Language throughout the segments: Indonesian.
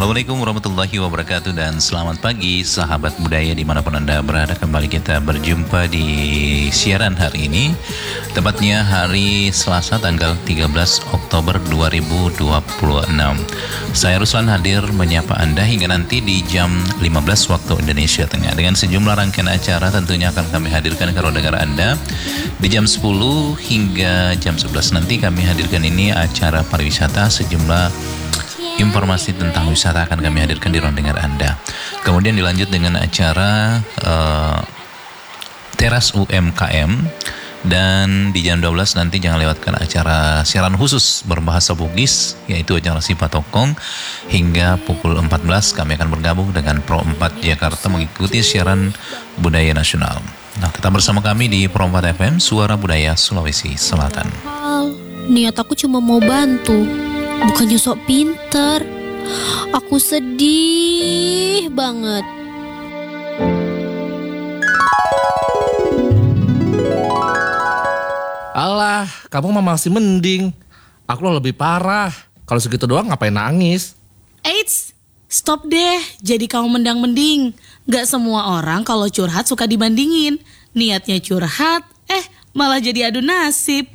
Assalamualaikum warahmatullahi wabarakatuh dan selamat pagi sahabat budaya dimanapun Anda berada. Kembali kita berjumpa di siaran hari ini, tepatnya hari Selasa tanggal 13 Oktober 2026. Saya Ruslan hadir menyapa Anda hingga nanti di jam 15 waktu Indonesia Tengah dengan sejumlah rangkaian acara tentunya akan kami hadirkan ke ruang dengar Anda. Di jam 10 hingga jam 11 nanti kami hadirkan ini acara pariwisata, sejumlah informasi tentang wisata akan kami hadirkan di ruang dengar Anda. Kemudian dilanjut dengan acara Teras UMKM. Dan di jam 12 nanti jangan lewatkan acara siaran khusus berbahasa Bugis, yaitu acara Sipatokong. Hingga pukul 14 kami akan bergabung dengan Pro 4 Jakarta mengikuti siaran budaya nasional. Nah, tetap bersama kami di Pro 4 FM, Suara Budaya Sulawesi Selatan. Niat aku cuma mau bantu, bukannya sok pinter. Aku sedih banget. Alah, kamu mah masih mending. Aku lebih parah. Kalau segitu doang ngapain nangis? Eits, stop deh. Jadi kamu mendang-mending. Gak semua orang kalau curhat suka dibandingin. Niatnya curhat, malah jadi adu nasib.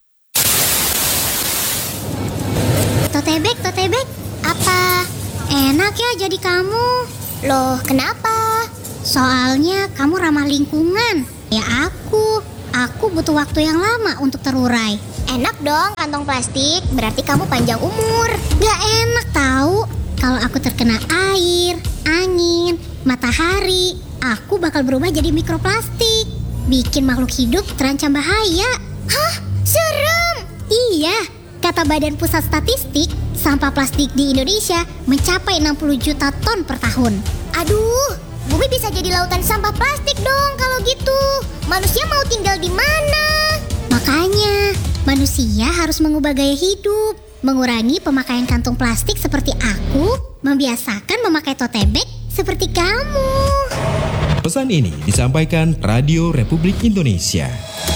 Totebek, apa enak ya jadi kamu? Loh, kenapa? Soalnya kamu ramah lingkungan. Ya aku butuh waktu yang lama untuk terurai. Enak dong kantong plastik, berarti kamu panjang umur. Gak enak tahu. Kalau aku terkena air, angin, matahari, aku bakal berubah jadi mikroplastik. Bikin makhluk hidup terancam bahaya. Hah? Serem! Iya, kata Badan Pusat Statistik, sampah plastik di Indonesia mencapai 60 juta ton per tahun. Aduh, bumi bisa jadi lautan sampah plastik dong kalau gitu. Manusia mau tinggal di mana? Makanya, manusia harus mengubah gaya hidup, mengurangi pemakaian kantong plastik seperti aku, membiasakan memakai tote bag seperti kamu. Pesan ini disampaikan Radio Republik Indonesia.